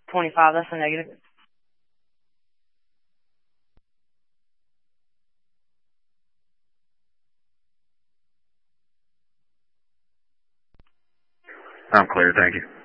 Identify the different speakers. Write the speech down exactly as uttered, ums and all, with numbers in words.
Speaker 1: twenty-five, that's a negative.
Speaker 2: I'm clear, thank you.